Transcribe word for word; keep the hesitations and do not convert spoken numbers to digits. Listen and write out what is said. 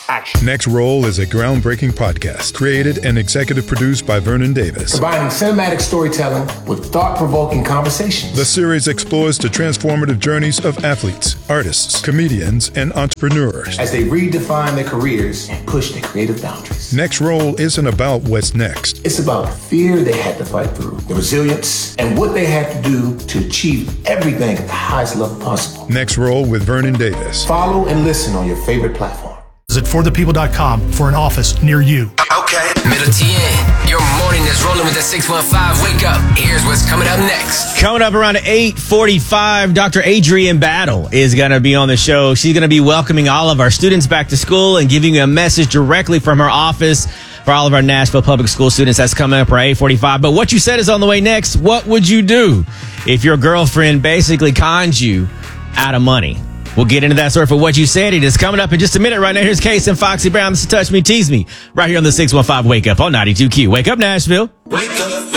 Action. Next Roll is a groundbreaking podcast created and executive produced by Vernon Davis. Combining cinematic storytelling with thought-provoking conversations. The series explores the transformative journeys of athletes, artists, comedians, and entrepreneurs as they redefine their careers and push their creative boundaries. Next Roll isn't about what's next. It's about the fear they had to fight through, the resilience, and what they had to do to achieve everything at the highest level possible. Next Roll with Vernon Davis. Follow and listen on your favorite platform. Visit for the people dot com for an office near you. Okay. Middle T N, your morning is rolling with the six one five Wake Up. Here's what's coming up next. Coming up around eight forty-five, Doctor Adrienne Battle is going to be on the show. She's going to be welcoming all of our students back to school and giving you a message directly from her office for all of our Nashville public school students. That's coming up around eight forty-five. But what you said is on the way next. What would you do if your girlfriend basically conned you out of money? We'll get into that story for what you said. It is coming up in just a minute. Right now, here's Case and Foxy Brown. This is Touch Me, Tease Me, right here on the six one five Wake Up on ninety-two Q. Wake up, Nashville. Wake up.